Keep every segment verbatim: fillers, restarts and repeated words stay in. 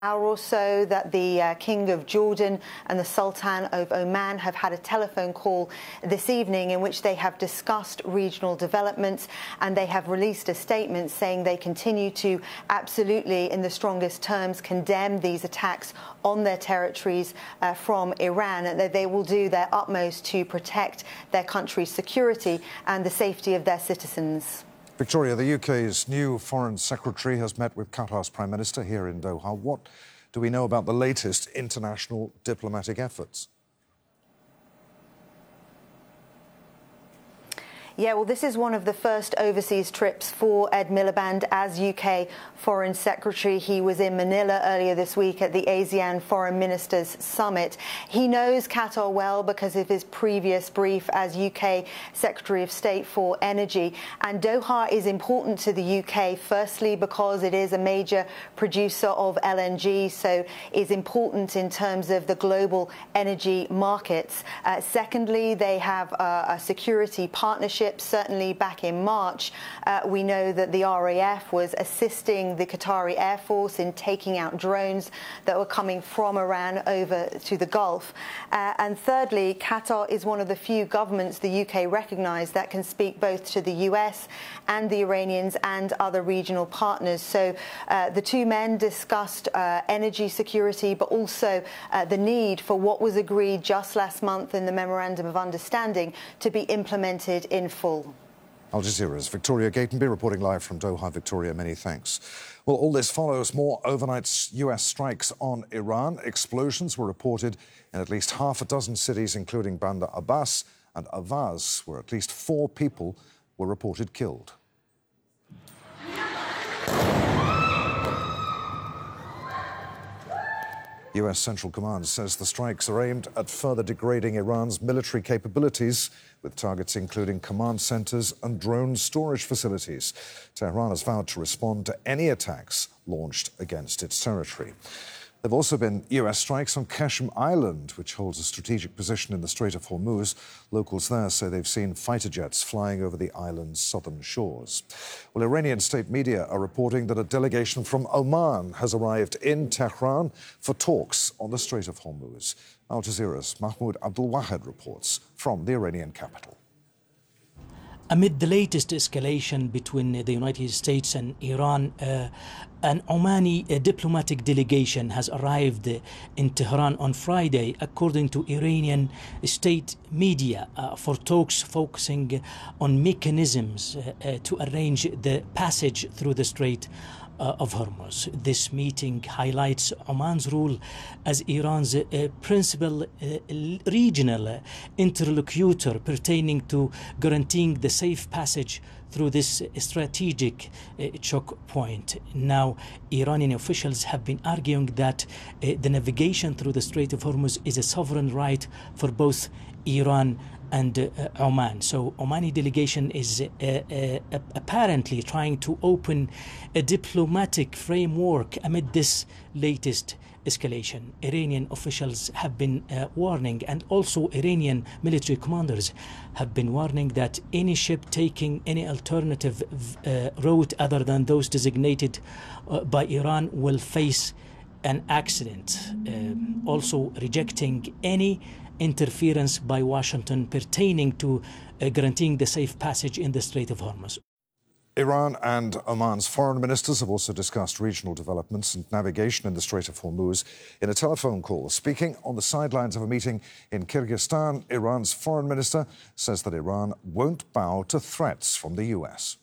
hour or so that the uh, King of Jordan and the Sultan of Oman have had a telephone call this evening in which they have discussed regional developments, and they have released a statement saying they continue to absolutely, in the strongest terms, condemn these attacks on their territories uh, from Iran, and that they will do their utmost to protect their country's security and the safety of their citizens. Victoria, the U K's new Foreign Secretary has met with Qatar's Prime Minister here in Doha. What do we know about the latest international diplomatic efforts? Yeah, well, this is one of the first overseas trips for Ed Miliband as U K Foreign Secretary. He was in Manila earlier this week at the ASEAN Foreign Ministers Summit. He knows Qatar well because of his previous brief as U K Secretary of State for Energy. And Doha is important to the U K, firstly, because it is a major producer of L N G, so is important in terms of the global energy markets. Uh, secondly, they have uh, a security partnership. Certainly back in March, uh, we know that the R A F was assisting the Qatari Air Force in taking out drones that were coming from Iran over to the Gulf. Uh, and thirdly, Qatar is one of the few governments the U K recognised that can speak both to the U S and the Iranians and other regional partners. So uh, the two men discussed uh, energy security, but also uh, the need for what was agreed just last month in the Memorandum of Understanding to be implemented in full. Al Jazeera's Victoria Gatenby reporting live from Doha. Victoria, many thanks. Well, all this follows more overnight U S strikes on Iran. Explosions were reported in at least half a dozen cities, including Bandar Abbas and Avaz, where at least four people were reported killed. U S Central Command says the strikes are aimed at further degrading Iran's military capabilities, with targets including command centres and drone storage facilities. Tehran has vowed to respond to any attacks launched against its territory. There have also been U S strikes on Qashm Island, which holds a strategic position in the Strait of Hormuz. Locals there say they've seen fighter jets flying over the island's southern shores. Well, Iranian state media are reporting that a delegation from Oman has arrived in Tehran for talks on the Strait of Hormuz. Al Jazeera's Mahmoud Abdulwahed reports from the Iranian capital. Amid the latest escalation between the United States and Iran, uh, an Omani uh, diplomatic delegation has arrived uh, in Tehran on Friday, according to Iranian state media, uh, for talks focusing on mechanisms uh, uh, to arrange the passage through the Strait Uh, of Hormuz. This meeting highlights Oman's role as Iran's uh, principal uh, regional uh, interlocutor pertaining to guaranteeing the safe passage through this strategic uh, choke point. Now, Iranian officials have been arguing that uh, the navigation through the Strait of Hormuz is a sovereign right for both Iran and uh, Oman. So Omani delegation is uh, uh, apparently trying to open a diplomatic framework amid this latest escalation. Iranian officials have been uh, warning, and also Iranian military commanders have been warning that any ship taking any alternative uh, route other than those designated uh, by Iran will face an accident. Um, also rejecting any interference by Washington pertaining to uh, guaranteeing the safe passage in the Strait of Hormuz. Iran and Oman's foreign ministers have also discussed regional developments and navigation in the Strait of Hormuz in a telephone call. Speaking on the sidelines of a meeting in Kyrgyzstan, Iran's foreign minister says that Iran won't bow to threats from the U S.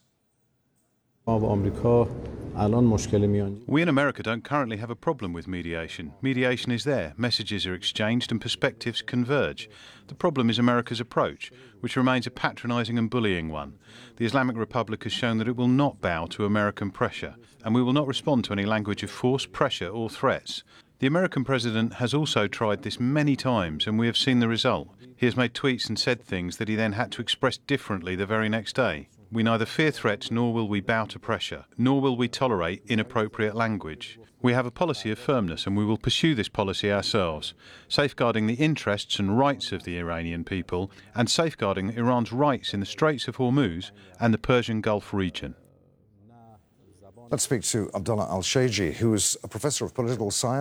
We in America don't currently have a problem with mediation. Mediation is there, messages are exchanged and perspectives converge. The problem is America's approach, which remains a patronising and bullying one. The Islamic Republic has shown that it will not bow to American pressure, and we will not respond to any language of force, pressure or threats. The American president has also tried this many times, and we have seen the result. He has made tweets and said things that he then had to express differently the very next day. We neither fear threats nor will we bow to pressure, nor will we tolerate inappropriate language. We have a policy of firmness and we will pursue this policy ourselves, safeguarding the interests and rights of the Iranian people and safeguarding Iran's rights in the Straits of Hormuz and the Persian Gulf region. Let's speak to Abdullah Al-Shaiji, who is a professor of political science